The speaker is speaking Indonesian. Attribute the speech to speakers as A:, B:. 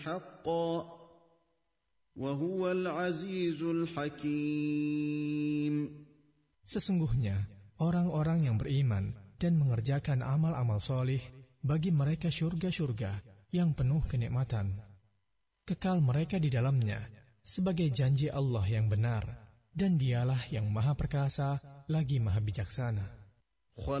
A: حقا وهو العزيز الحكيم.
B: Sesungguhnya orang-orang yang beriman dan mengerjakan amal-amal solih, bagi mereka syurga-syurga yang penuh kenikmatan. Kekal mereka di dalamnya sebagai janji Allah yang benar, dan dialah yang maha perkasa lagi maha bijaksana.